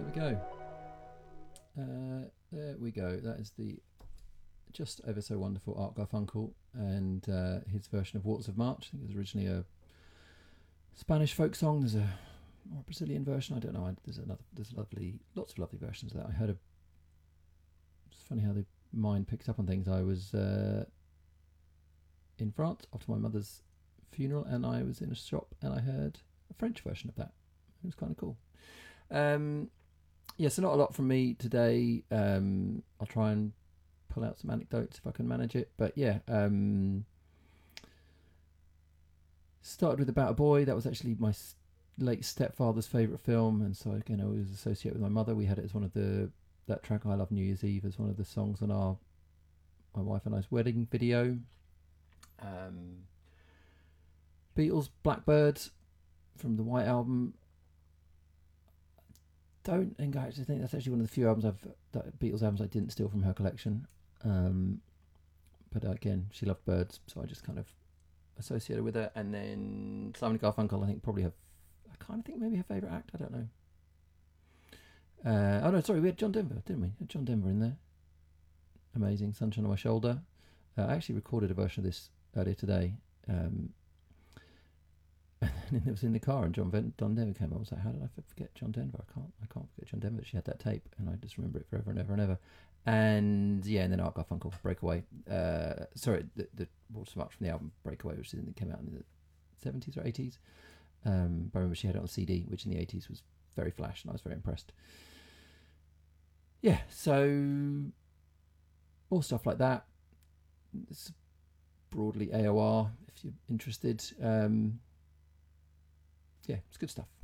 we go. There we go. That is the just ever so wonderful Art Garfunkel and his version of Waters of March. I think it was originally a Spanish folk song. There's a more Brazilian version. I don't know. There's lots of lovely versions of that. I heard it's funny how the mind picks up on things. I was in France after my mother's funeral, and I was in a shop and I heard a French version of that. It was kind of cool. So not a lot from me today. I'll try and pull out some anecdotes if I can manage it. But yeah, started with About a Boy. That was actually my late stepfather's favourite film, and so again I was associated with my mother. We had it as one of that track I Love New Year's Eve as one of the songs on my wife and I's wedding video. Beatles, Blackbird from the White Album. Don't think I actually think that's actually one of the few Beatles albums I didn't steal from her collection. But again, she loved birds, so I just kind of associated with her. And then Simon & Garfunkel, I think maybe her favourite act. I don't know. We had John Denver, didn't we? Had John Denver in there. Amazing. Sunshine on My Shoulder. I actually recorded a version of this earlier today. And it was in the car, and John Denver came on. I was like, how did I forget John Denver? I can't forget John Denver. She had that tape, and I just remember it forever and ever and ever. And yeah, and then Art Garfunkel, Breakaway. The Waters of March from the album Breakaway, which came out in the 70s or 80s. But I remember she had it on CD, which in the 80s was very flash, and I was very impressed. Yeah, so more stuff like that. It's broadly AOR, if you're interested. Yeah, it's good stuff.